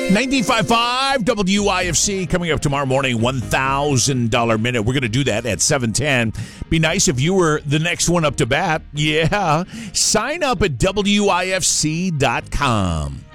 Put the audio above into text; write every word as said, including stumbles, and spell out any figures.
ninety-five point five W I F C coming up tomorrow morning, one thousand dollars minute. We're going to do that at seven ten. Be nice if you were the next one up to bat. Yeah. Sign up at W I F C dot com.